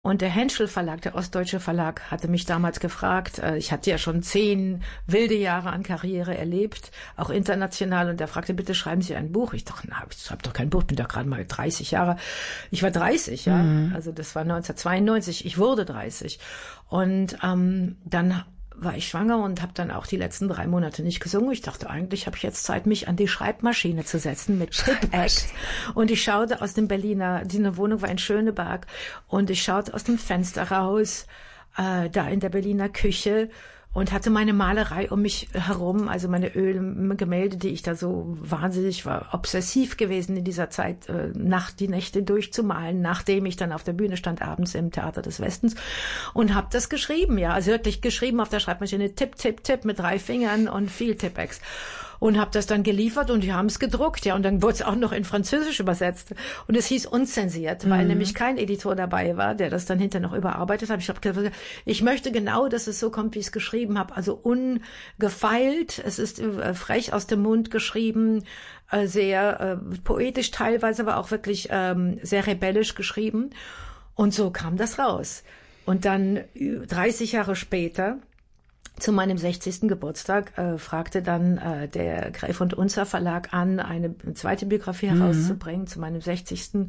Und der Henschel Verlag, der Ostdeutsche Verlag, hatte mich damals gefragt, ich hatte ja schon 10 wilde Jahre an Karriere erlebt, auch international, und der fragte, bitte schreiben Sie ein Buch. Ich dachte, na, ich schreibe doch kein Buch, bin doch gerade mal 30 Jahre. Ich war 30, ja, also das war 1992, ich wurde 30. Und dann war ich schwanger und habe dann auch die letzten 3 Monate nicht gesungen. Ich dachte, eigentlich habe ich jetzt Zeit, mich an die Schreibmaschine zu setzen mit Tipp-Ex. Und ich schaute aus dem Berliner, die Wohnung war in Schöneberg, und ich schaute aus dem Fenster raus, da in der Berliner Küche, und hatte meine Malerei um mich herum, also meine Ölgemälde, die ich da so wahnsinnig war, obsessiv gewesen in dieser Zeit, die Nächte durchzumalen, nachdem ich dann auf der Bühne stand, abends im Theater des Westens, und habe das geschrieben, ja, also wirklich geschrieben auf der Schreibmaschine, Tipp, Tipp, Tipp, mit 3 Fingern und viel Tippex. Und habe das dann geliefert, und die haben es gedruckt, ja, und dann wurde es auch noch in Französisch übersetzt, und es hieß unzensiert, weil nämlich kein Editor dabei war, der das dann hinterher noch überarbeitet hat. Ich habe gesagt, ich möchte genau, dass es so kommt, wie ich es geschrieben habe, also ungefeilt, es ist frech aus dem Mund geschrieben, sehr poetisch teilweise, aber auch wirklich sehr rebellisch geschrieben, und so kam das raus. Und dann 30 Jahre später, zu meinem 60. Geburtstag, fragte dann der Gräf und Unzer Verlag an, eine zweite Biografie herauszubringen zu meinem 60.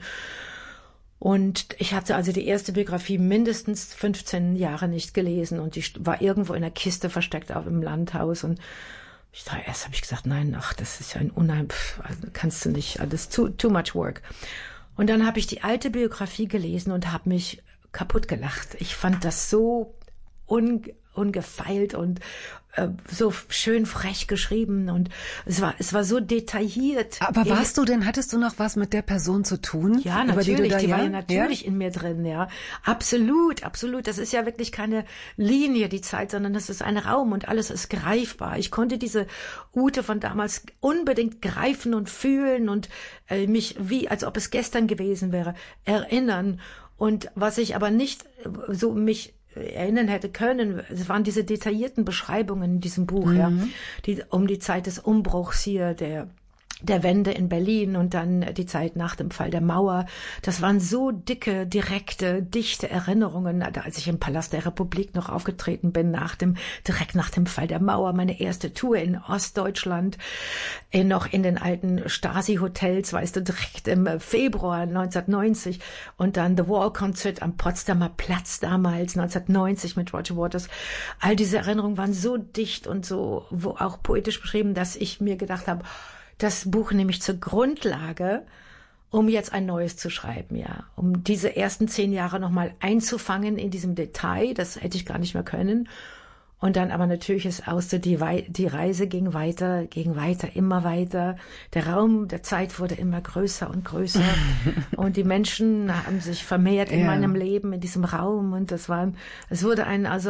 Und ich hatte also die erste Biografie mindestens 15 Jahre nicht gelesen, und die war irgendwo in der Kiste versteckt im Landhaus, und erst habe ich gesagt, nein, ach, das ist ja ein also kannst du nicht, alles too much work. Und dann habe ich die alte Biografie gelesen und habe mich kaputt gelacht. Ich fand das so ungefeilt und so schön frech geschrieben, und es war so detailliert. Aber hattest du noch was mit der Person zu tun? Ja, natürlich, die war ja natürlich in mir drin, ja. Absolut, absolut. Das ist ja wirklich keine Linie, die Zeit, sondern das ist ein Raum, und alles ist greifbar. Ich konnte diese Ute von damals unbedingt greifen und fühlen und mich als ob es gestern gewesen wäre, erinnern. Und was ich aber nicht so mich erinnern hätte können, es waren diese detaillierten Beschreibungen in diesem Buch, ja, die um die Zeit des Umbruchs hier, der Wende in Berlin, und dann die Zeit nach dem Fall der Mauer. Das waren so dicke, direkte, dichte Erinnerungen, als ich im Palast der Republik noch aufgetreten bin, direkt nach dem Fall der Mauer, meine erste Tour in Ostdeutschland, noch in den alten Stasi-Hotels, weißt du, direkt im Februar 1990, und dann The Wall-Konzert am Potsdamer Platz damals, 1990 mit Roger Waters. All diese Erinnerungen waren so dicht und so auch poetisch beschrieben, dass ich mir gedacht habe, das Buch nehme ich zur Grundlage, um jetzt ein neues zu schreiben, ja. Um diese ersten 10 Jahre nochmal einzufangen in diesem Detail, das hätte ich gar nicht mehr können. Und dann aber natürlich die Reise ging weiter, immer weiter. Der Raum der Zeit wurde immer größer und größer. Und die Menschen haben sich vermehrt in meinem Leben, in diesem Raum. Und es wurde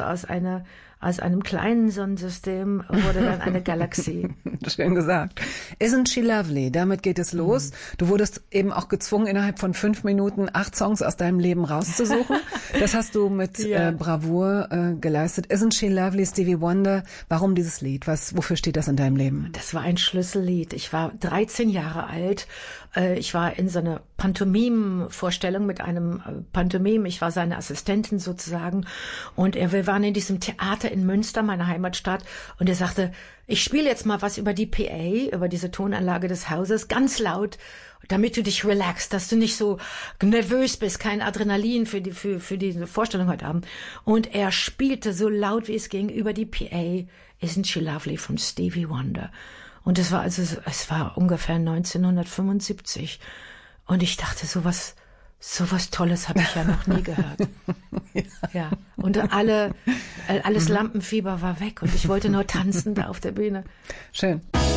aus einem kleinen Sonnensystem wurde dann eine Galaxie. Schön gesagt. Isn't She Lovely? Damit geht es los. Du wurdest eben auch gezwungen, innerhalb von 5 Minuten 8 Songs aus deinem Leben rauszusuchen. Das hast du mit Bravour geleistet. Isn't She Lovely, Stevie Wonder. Warum dieses Lied? Wofür steht das in deinem Leben? Das war ein Schlüssellied. Ich war 13 Jahre alt. Ich war in so einer Pantomime-Vorstellung mit einem Pantomime. Ich war seine Assistentin sozusagen. Und wir waren in diesem Theater in Münster, meiner Heimatstadt. Und er sagte, ich spiele jetzt mal was über die PA, über diese Tonanlage des Hauses, ganz laut, damit du dich relaxst, dass du nicht so nervös bist, kein Adrenalin für diese Vorstellung heute Abend. Und er spielte so laut, wie es ging, über die PA, Isn't She Lovely von Stevie Wonder. Und es war ungefähr 1975. Und ich dachte, sowas Tolles habe ich ja noch nie gehört. Ja. Und alles Lampenfieber war weg, und ich wollte nur tanzen da auf der Bühne. Schön.